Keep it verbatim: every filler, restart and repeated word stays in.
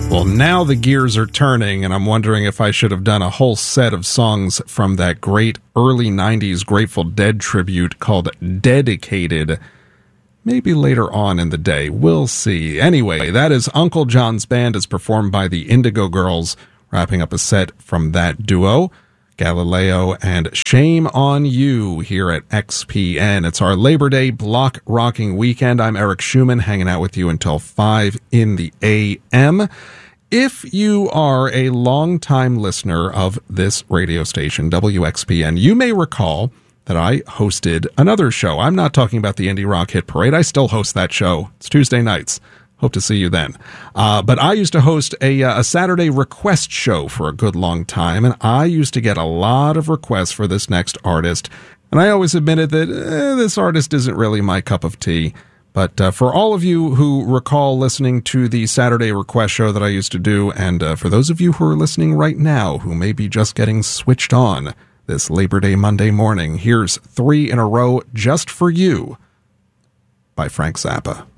Well, now the gears are turning, and I'm wondering if I should have done a whole set of songs from that great early nineties Grateful Dead tribute called Dedicated. Maybe later on in the day. We'll see. Anyway, that is Uncle John's Band as performed by the Indigo Girls, wrapping up a set from that duo, Galileo and Shame on You, here at X P N. It's our Labor Day block rocking weekend. I'm Eric Schumann, hanging out with you until five in the A M. If you are a longtime listener of this radio station, W X P N, you may recall that I hosted another show. I'm not talking about the Indie Rock Hit Parade. I still host that show. It's Tuesday nights. Hope to see you then. Uh, but I used to host a, a Saturday request show for a good long time, and I used to get a lot of requests for this next artist. And I always admitted that eh, this artist isn't really my cup of tea. But uh, for all of you who recall listening to the Saturday request show that I used to do, and uh, for those of you who are listening right now who may be just getting switched on this Labor Day Monday morning, here's Three in a Row Just for You by Frank Zappa.